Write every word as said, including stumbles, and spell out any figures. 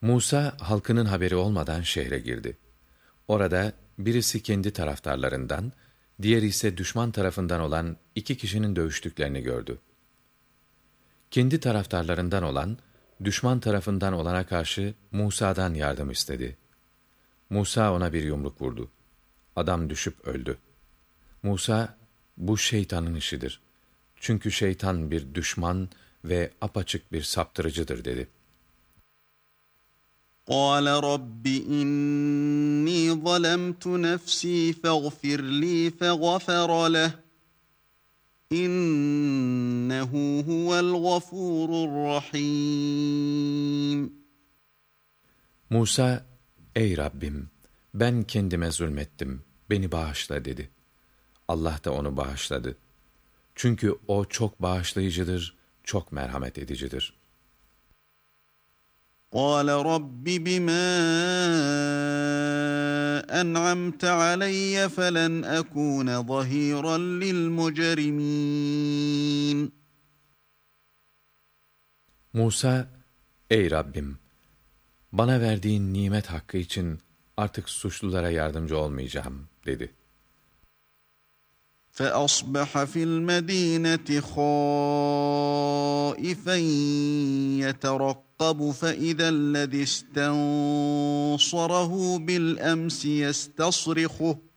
Musa halkının haberi olmadan şehre girdi. Orada birisi kendi taraftarlarından, diğeri ise düşman tarafından olan iki kişinin dövüştüklerini gördü. Kendi taraftarlarından olan, düşman tarafından olana karşı Musa'dan yardım istedi. Musa ona bir yumruk vurdu. Adam düşüp öldü. Musa, bu şeytanın işidir. Çünkü şeytan bir düşman ve apaçık bir saptırıcıdır dedi. قَالَ رَبِّ إِنِّي ظَلَمْتُ نَفْسِي فَاغْفِرْ لِي فَغَفَرَ لَهُ إِنَّهُ هُوَ الْغَفُورُ الرَّحِيمُ. Musa, ey Rabbim, ben kendime zulmettim, beni bağışla dedi. Allah da onu bağışladı. Çünkü o çok bağışlayıcıdır, çok merhamet edicidir. قَالَ رَبِّ بِمَا أَنْعَمْتَ عَلَيَّ فَلَنْ أَكُونَ ظَهِيرًا لِلْمُجْرِمِينَ. Musa, ey Rabbim, bana verdiğin nimet hakkı için artık suçlulara yardımcı olmayacağım dedi. فَأَصْبَحَ فِي الْمَدِينَةِ خَائِفًا يَتَرَقَّبُ فَإِذَا الَّذِي اسْتَنصَرَهُ بِالْأَمْسِ يَسْتَصْرِخُهُ